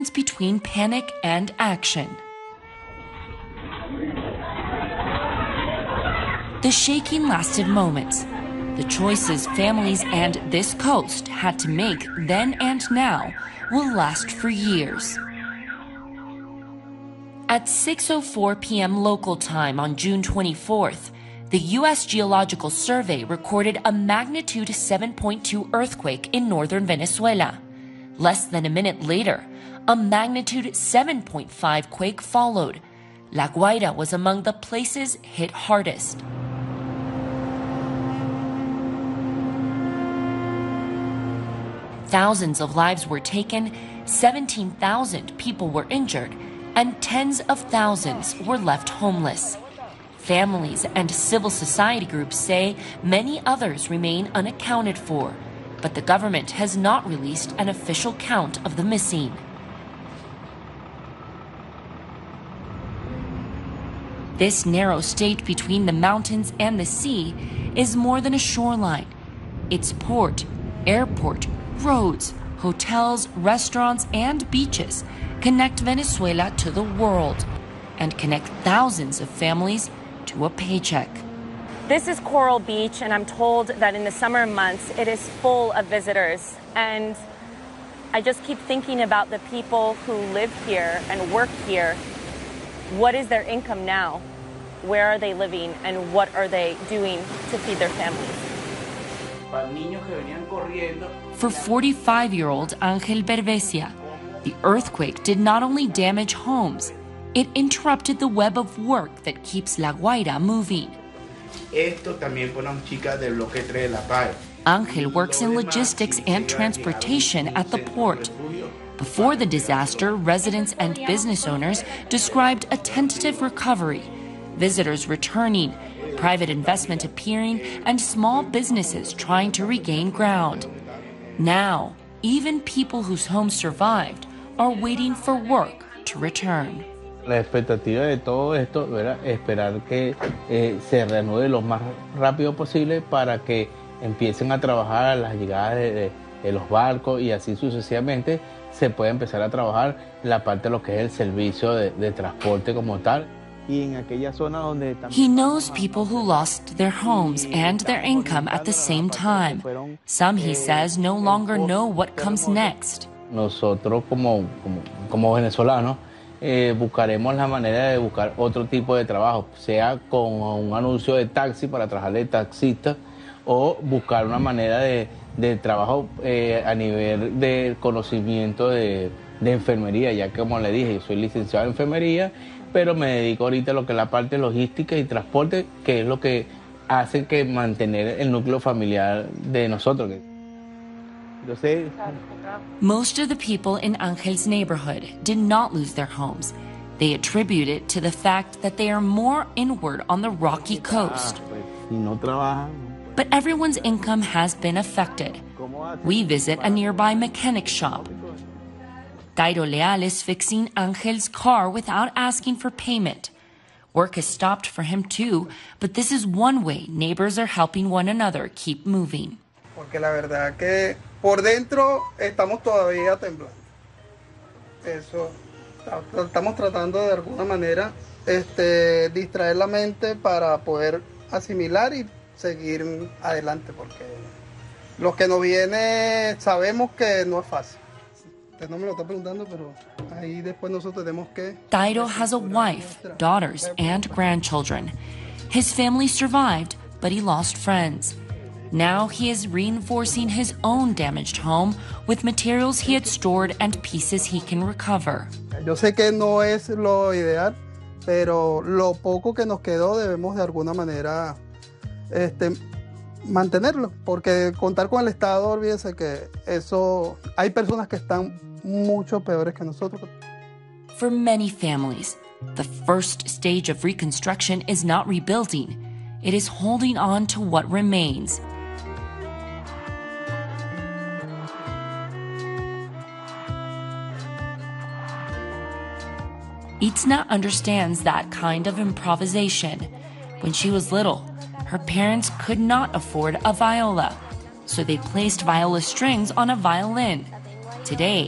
between panic and action. The shaking lasted moments. The choices families and this coast had to make then and now will last for years. At 6:04 p.m. local time on June 24th, the U.S. Geological Survey recorded a magnitude 7.2 earthquake in northern Venezuela. Less than a minute later, a magnitude 7.5 quake followed. La Guaira was among the places hit hardest. Thousands of lives were taken, 17,000 people were injured, and tens of thousands were left homeless. Families and civil society groups say many others remain unaccounted for, but the government has not released an official count of the missing. This narrow state between the mountains and the sea is more than a shoreline. Its port, airport, roads, hotels, restaurants, and beaches connect Venezuela to the world and connect thousands of families to a paycheck. This is Coral Beach, and I'm told that in the summer months it is full of visitors. And I just keep thinking about the people who live here and work here. What is their income now? Where are they living, and what are they doing to feed their families? For 45-year-old Angel Bervesia, the earthquake did not only damage homes, it interrupted the web of work that keeps La Guaira moving. Angel works in logistics and transportation at the port. Before the disaster, residents and business owners described a tentative recovery, visitors returning, private investment appearing, and small businesses trying to regain ground. Now, even people whose homes survived are waiting for work to return. La expectativa de todo esto era esperar que se reanude lo más rápido posible para que empiecen a trabajar a las llegadas de los barcos y así sucesivamente se puede empezar a trabajar la parte de lo que es el servicio de transporte como tal. He knows people who lost their homes and their income at the same time. Some, he says, no longer know what comes next. Nosotros como venezolanos buscaremos la manera de buscar otro tipo de trabajo, sea con un anuncio de taxi para trabajar de taxista o buscar una manera de trabajo a nivel de conocimiento de enfermería, ya que como le dije, yo soy licenciado en enfermería, pero me dedico ahorita a lo que es la parte logística y transporte, que es lo que hace que mantener el núcleo familiar de nosotros. Most of the people in Angel's neighborhood did not lose their homes. They attribute it to the fact that they are more inward on the rocky coast. But everyone's income has been affected. We visit a nearby mechanic shop. Dairo Leal is fixing Angel's car without asking for payment. Work has stopped for him too, but this is one way neighbors are helping one another keep moving. Porque la verdad que por dentro estamos todavía temblando. Eso, estamos tratando de alguna manera distraer la mente para poder asimilar y seguir adelante, porque lo que nos viene sabemos que no es fácil. No me lo está preguntando, pero ahí después nosotros tenemos que... Dairo has a wife, daughters, and grandchildren. His family survived, but he lost friends. Now he is reinforcing his own damaged home with materials he had stored and pieces he can recover. Yo sé que no es lo ideal, pero lo poco que nos quedó debemos de alguna manera mantenerlo, porque contar con el Estado, olvídese que eso, hay personas que están mucho peores que nosotros. For many families, the first stage of reconstruction is not rebuilding. It is holding on to what remains. Itzna understands that kind of improvisation. When she was little, her parents could not afford a viola, so they placed viola strings on a violin. Today,